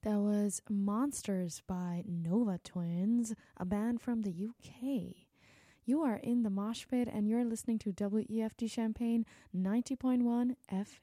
That was Monsters by Nova Twins, a band from the UK. You are in the mosh pit and you're listening to WEFT Champaign 90.1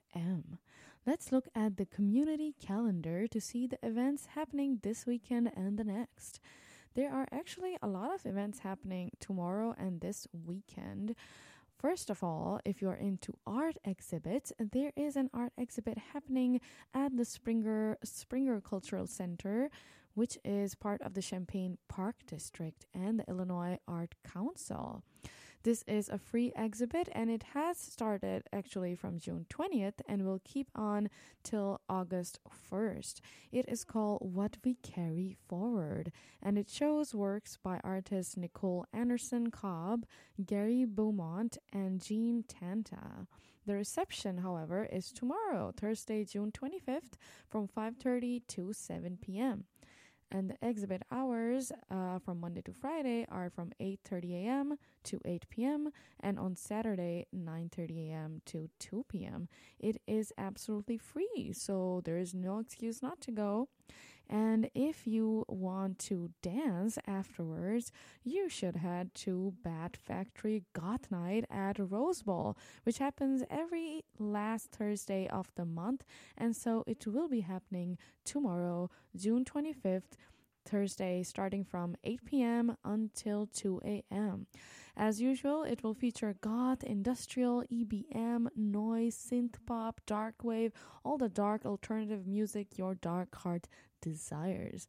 FM. Let's look at the community calendar to see the events happening this weekend and the next. There are actually a lot of events happening tomorrow and this weekend. First of all, if you're into art exhibits, there is an art exhibit happening at the Springer Cultural Center, which is part of the Champaign Park District and the Illinois Art Council. This is a free exhibit and it has started actually from June 20th and will keep on till August 1st. It is called What We Carry Forward and it shows works by artists Nicole Anderson Cobb, Gary Beaumont, and Jean Tanta. The reception, however, is tomorrow, Thursday, June 25th from 5:30 to 7 p.m. And the exhibit hours from Monday to Friday are from 8:30 a.m. to 8 p.m. and on Saturday 9:30 a.m. to 2 p.m. It is absolutely free, so there is no excuse not to go. And if you want to dance afterwards, you should head to Bat Factory Goth Night at Rose Bowl, which happens every last Thursday of the month. And so it will be happening tomorrow, June 25th, Thursday, starting from 8 p.m. until 2 a.m. As usual, it will feature goth, industrial, EBM, noise, synth pop, dark wave, all the dark alternative music your dark heart desires.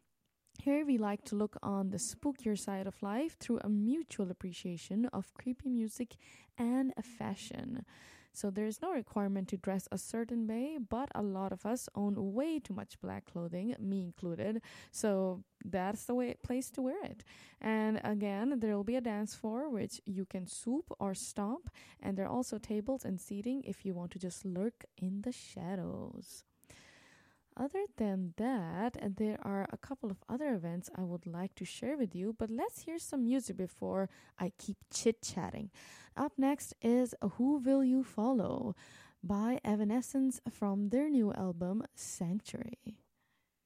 Here we like to look on the spookier side of life through a mutual appreciation of creepy music and fashion. So there is no requirement to dress a certain way, but a lot of us own way too much black clothing, me included. So that's the place to wear it. And again, there will be a dance floor which you can swoop or stomp, and there are also tables and seating if you want to just lurk in the shadows. Other than that, there are a couple of other events I would like to share with you, but let's hear some music before I keep chit-chatting. Up next is Who Will You Follow by Evanescence from their new album, Sanctuary.